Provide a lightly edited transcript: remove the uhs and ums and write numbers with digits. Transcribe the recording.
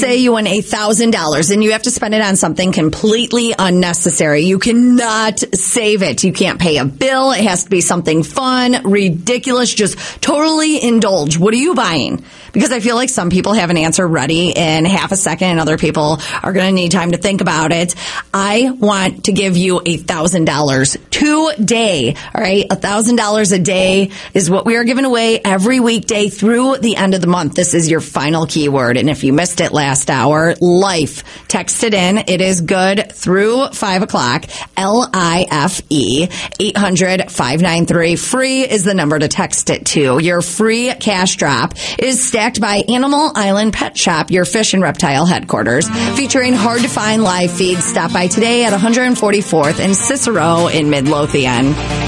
say you win $1,000 and you have to spend it on something completely unnecessary. You cannot save it. You can't pay a bill. It has to be something fun, ridiculous, just totally indulge. What are you buying? Because I feel like some people have an answer ready in half a second and other people are going to need time to think about it. I want to give you $1,000 today. All right. $1,000 a day is what we are giving away every weekday through the end of the month. This is your final keyword. And if you missed it last hour, life, text it in. It is good through 5 o'clock. LIFE 800-593. Free is the number to text it to. Your free cash drop is stacked by Animal Island Pet Shop, your fish and reptile headquarters, featuring hard to find live feeds. Stop by today at 144th and Cicero in Midlothian.